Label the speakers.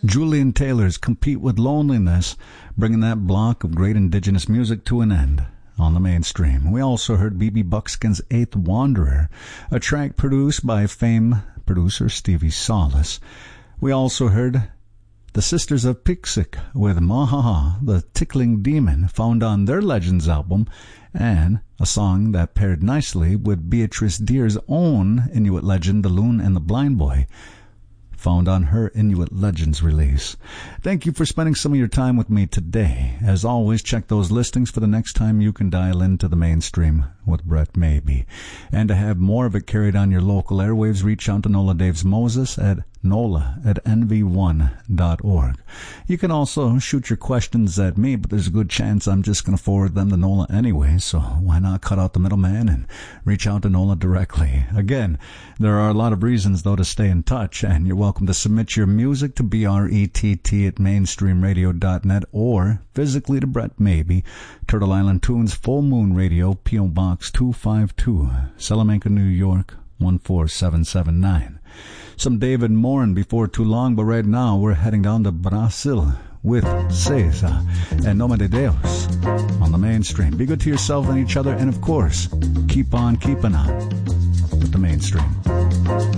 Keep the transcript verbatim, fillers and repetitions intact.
Speaker 1: Julian Taylor's Compete with Loneliness, bringing that block of great indigenous music to an end on the mainstream. We also heard B B Buckskin's Eighth Wanderer, a track produced by famed producer Stevie Salas. We also heard the Sisters of Pixic with Mahaha, the Tickling Demon, found on their Legends album, and a song that paired nicely with Beatrice Deer's own Inuit legend, The Loon and the Blind Boy, found on her Inuit Legends release. Thank you for spending some of your time with me today. As always, check those listings for the next time you can dial into the mainstream with Brett Maybe. And to have more of it carried on your local airwaves, reach out to Nola Daves Moses at nola at n v one dot org. You can also shoot your questions at me, but there's a good chance I'm just going to forward them to Nola anyway, so why not cut out the middleman and reach out to Nola directly? Again, there are a lot of reasons, though, to stay in touch, and you're welcome to submit your music to brett at mainstream radio dot net or physically to Brett Maybe, Turtle Island Tunes, Full Moon Radio, P O. Box two five two, Salamanca, New York, one four seven seven nine. Some David Morin before too long, but right now we're heading down to Brazil with Cesa and Nome de Deus on the mainstream. Be good to yourself and each other, and of course, keep on keeping on with the mainstream.